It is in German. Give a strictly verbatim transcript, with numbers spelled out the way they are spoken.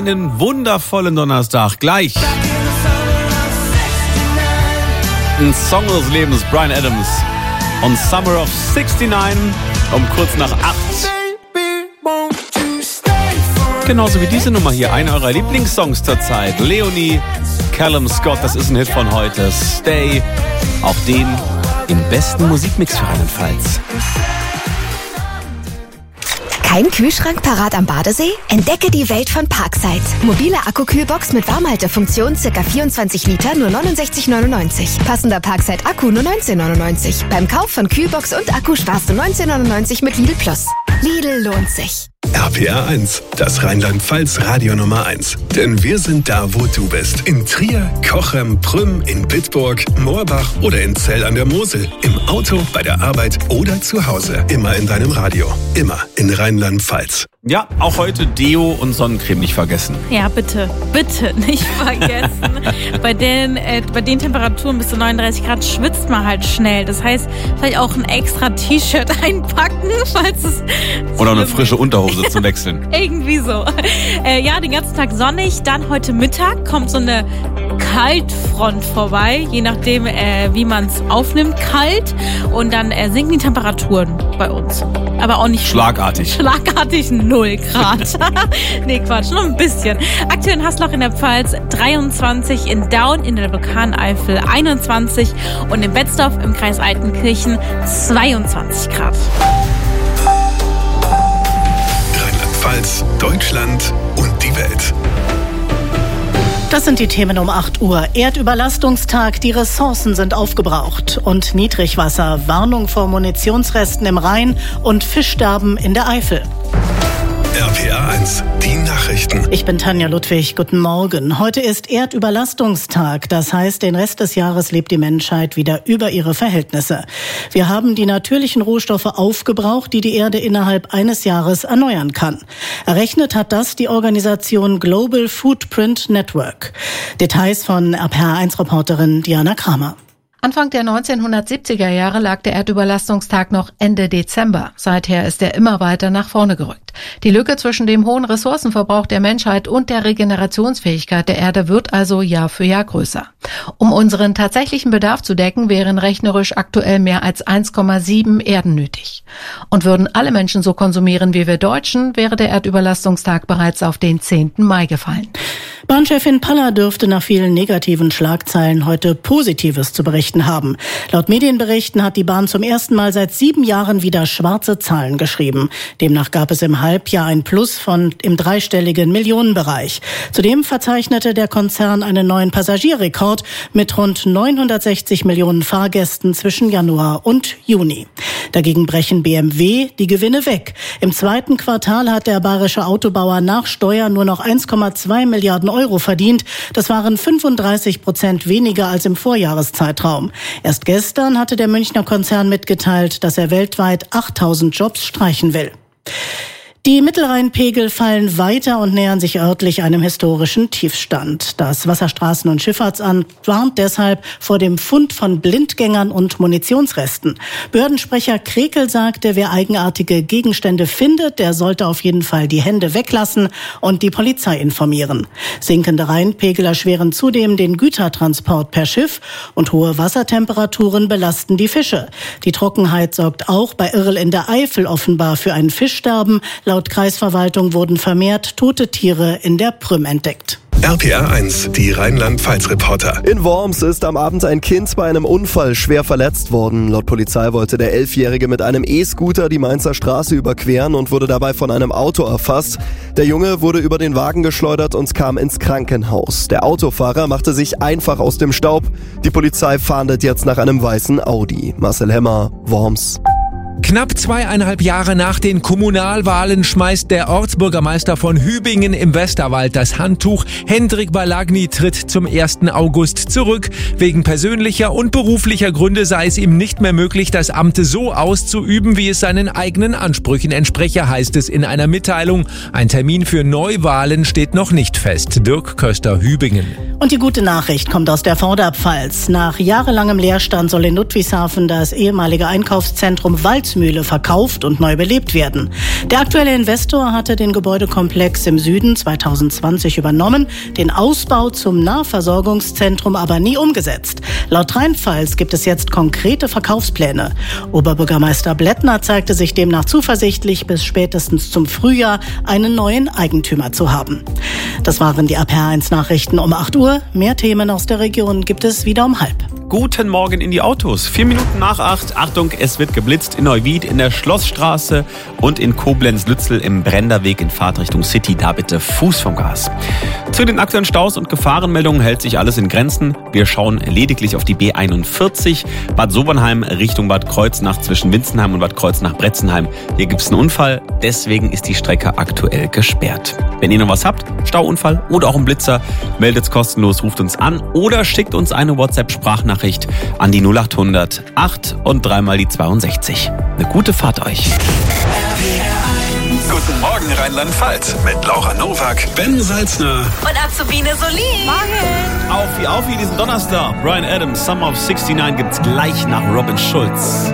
einen wundervollen Donnerstag. Gleich ein Song des Lebens, Bryan Adams und Summer of sixty-nine um kurz nach acht. Genauso wie diese Nummer hier, einer eurer Lieblingssongs zur Zeit. Leonie, Callum Scott, das ist ein Hit von heute. Stay, auch den im besten Musikmix für Rheinland-Pfalz. Kein Kühlschrank parat am Badesee? Entdecke die Welt von Parkside. Mobile Akku-Kühlbox mit Warmhaltefunktion, ca. vierundzwanzig Liter, nur neunundsechzig neunundneunzig. Passender Parkside-Akku nur neunzehn neunundneunzig. Beim Kauf von Kühlbox und Akku sparst du neunzehn neunundneunzig mit Lidl Plus. Lidl lohnt sich. R P R eins, das Rheinland-Pfalz Radio Nummer eins. Denn wir sind da, wo du bist. In Trier, Cochem, Prüm, in Bitburg, Moorbach oder in Zell an der Mosel. Im Auto, bei der Arbeit oder zu Hause. Immer in deinem Radio. Immer in Rheinland-Pfalz. Ja, auch heute Deo und Sonnencreme nicht vergessen. Ja, bitte, bitte nicht vergessen. bei, den, äh, bei den Temperaturen bis zu neununddreißig Grad schwitzt man halt schnell. Das heißt, vielleicht auch ein extra T-Shirt einpacken, falls es... Oder eine frische Unterhose zum Wechseln. Irgendwie so. Äh, ja, den ganzen Tag sonnig. Dann heute Mittag kommt so eine Kaltfront vorbei, je nachdem, äh, wie man es aufnimmt, kalt. Und dann äh, sinken die Temperaturen bei uns. Aber auch nicht... Schlagartig. Schlagartig null Grad. Nee, Quatsch, nur ein bisschen. Aktuell in Haßloch in der Pfalz dreiundzwanzig, in Daun in der Vulkaneifel einundzwanzig und in Betzdorf im Kreis Altenkirchen zweiundzwanzig Grad. Rheinland-Pfalz, Deutschland und die Welt. Das sind die Themen um acht Uhr. Erdüberlastungstag, die Ressourcen sind aufgebraucht. Und Niedrigwasser, Warnung vor Munitionsresten im Rhein und Fischsterben in der Eifel. R P R eins, die Nachrichten. Ich bin Tanja Ludwig, guten Morgen. Heute ist Erdüberlastungstag. Das heißt, den Rest des Jahres lebt die Menschheit wieder über ihre Verhältnisse. Wir haben die natürlichen Rohstoffe aufgebraucht, die die Erde innerhalb eines Jahres erneuern kann. Errechnet hat das die Organisation Global Footprint Network. Details von R P R eins Reporterin Diana Kramer. Anfang der neunzehnhundertsiebziger Jahre lag der Erdüberlastungstag noch Ende Dezember. Seither ist er immer weiter nach vorne gerückt. Die Lücke zwischen dem hohen Ressourcenverbrauch der Menschheit und der Regenerationsfähigkeit der Erde wird also Jahr für Jahr größer. Um unseren tatsächlichen Bedarf zu decken, wären rechnerisch aktuell mehr als eins Komma sieben Erden nötig. Und würden alle Menschen so konsumieren wie wir Deutschen, wäre der Erdüberlastungstag bereits auf den zehnten Mai gefallen. Bahnchefin Paller dürfte nach vielen negativen Schlagzeilen heute Positives zu berichten haben. Laut Medienberichten hat die Bahn zum ersten Mal seit sieben Jahren wieder schwarze Zahlen geschrieben. Demnach gab es im Halbjahr ein Plus von im dreistelligen Millionenbereich. Zudem verzeichnete der Konzern einen neuen Passagierrekord mit rund neunhundertsechzig Millionen Fahrgästen zwischen Januar und Juni. Dagegen brechen B M W die Gewinne weg. Im zweiten Quartal hat der bayerische Autobauer nach Steuer nur noch eins Komma zwei Milliarden Euro verdient. Das waren fünfunddreißig Prozent weniger als im Vorjahreszeitraum. Erst gestern hatte der Münchner Konzern mitgeteilt, dass er weltweit achttausend Jobs streichen will. Die Mittelrheinpegel fallen weiter und nähern sich örtlich einem historischen Tiefstand. Das Wasserstraßen- und Schifffahrtsamt warnt deshalb vor dem Fund von Blindgängern und Munitionsresten. Behördensprecher Krekel sagte, wer eigenartige Gegenstände findet, der sollte auf jeden Fall die Hände weglassen und die Polizei informieren. Sinkende Rheinpegel erschweren zudem den Gütertransport per Schiff und hohe Wassertemperaturen belasten die Fische. Die Trockenheit sorgt auch bei Irl in der Eifel offenbar für ein Fischsterben. Laut Kreisverwaltung wurden vermehrt tote Tiere in der Prüm entdeckt. R P R eins, die Rheinland-Pfalz-Reporter. In Worms ist am Abend ein Kind bei einem Unfall schwer verletzt worden. Laut Polizei wollte der Elfjährige mit einem E-Scooter die Mainzer Straße überqueren und wurde dabei von einem Auto erfasst. Der Junge wurde über den Wagen geschleudert und kam ins Krankenhaus. Der Autofahrer machte sich einfach aus dem Staub. Die Polizei fahndet jetzt nach einem weißen Audi. Marcel Hemmer, Worms. Knapp zweieinhalb Jahre nach den Kommunalwahlen schmeißt der Ortsbürgermeister von Hübingen im Westerwald das Handtuch. Hendrik Balagny tritt zum ersten August zurück. Wegen persönlicher und beruflicher Gründe sei es ihm nicht mehr möglich, das Amt so auszuüben, wie es seinen eigenen Ansprüchen entspreche, heißt es in einer Mitteilung. Ein Termin für Neuwahlen steht noch nicht fest. Dirk Köster, Hübingen. Und die gute Nachricht kommt aus der Vorderpfalz. Nach jahrelangem Leerstand soll in Ludwigshafen das ehemalige Einkaufszentrum Wald Holzmühle verkauft und neu belebt werden. Der aktuelle Investor hatte den Gebäudekomplex im Süden zweitausendzwanzig übernommen, den Ausbau zum Nahversorgungszentrum aber nie umgesetzt. Laut Rheinpfalz gibt es jetzt konkrete Verkaufspläne. Oberbürgermeister Blättner zeigte sich demnach zuversichtlich, bis spätestens zum Frühjahr einen neuen Eigentümer zu haben. Das waren die A P H eins Nachrichten um acht Uhr. Mehr Themen aus der Region gibt es wieder um halb. Guten Morgen in die Autos. Vier Minuten nach acht. Achtung, es wird geblitzt in Neuwied, in der Schlossstraße und in Koblenz-Lützel im Brenderweg in Fahrtrichtung City. Da bitte Fuß vom Gas. Zu den aktuellen Staus und Gefahrenmeldungen hält sich alles in Grenzen. Wir schauen lediglich auf die B einundvierzig. Bad Sobernheim Richtung Bad Kreuznach zwischen Winzenheim und Bad Kreuznach-Bretzenheim. Hier gibt es einen Unfall, deswegen ist die Strecke aktuell gesperrt. Wenn ihr noch was habt, Stauunfall oder auch einen Blitzer, meldet's kostenlos, ruft uns an oder schickt uns eine WhatsApp-Sprachnachricht an die null achthundert acht und dreimal die zweiundsechzig. Eine gute Fahrt euch. Guten Morgen Rheinland-Pfalz mit Laura Nowak, Ben Salzner und Azubine Solin. Auf wie auf wie diesen Donnerstag. Bryan Adams, Summer of sixty-nine gibt's gleich nach Robin Schulz.